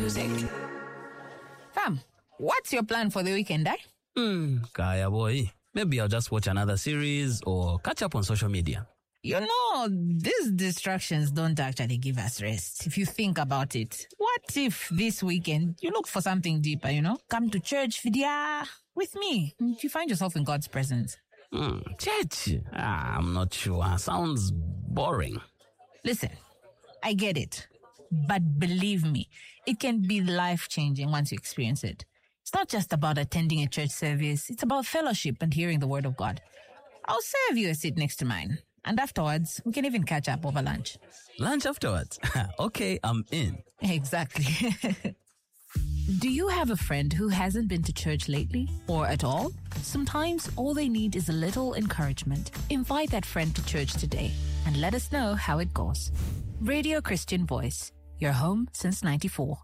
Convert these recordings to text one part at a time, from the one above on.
music. Fam, what's your plan for the weekend, Kaya boy. Maybe I'll just watch another series or catch up on social media. You know, these distractions don't actually give us rest. If you think about it, what if this weekend you look for something deeper, Come to church, Vidya, with me. You find yourself in God's presence. Church? I'm not sure. Sounds boring. Listen, I get it. But believe me, it can be life-changing once you experience it. It's not just about attending a church service. It's about fellowship and hearing the word of God. I'll serve you a seat next to mine. And afterwards, we can even catch up over lunch. Lunch afterwards? Okay, I'm in. Exactly. Do you have a friend who hasn't been to church lately or at all? Sometimes all they need is a little encouragement. Invite that friend to church today and let us know how it goes. Radio Christian Voice, your home since '94.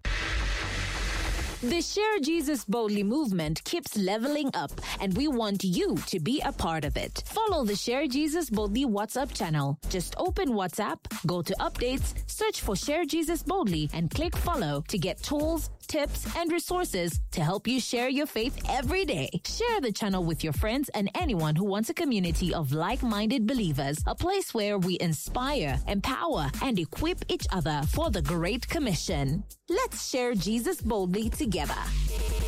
The Share Jesus Boldly movement keeps leveling up, and we want you to be a part of it. Follow the Share Jesus Boldly WhatsApp channel. Just open WhatsApp, go to updates, search for Share Jesus Boldly, and click follow to get tools, tips, and resources to help you share your faith every day. Share the channel with your friends and anyone who wants a community of like-minded believers, a place where we inspire, empower, and equip each other for the Great Commission. Let's share Jesus boldly together.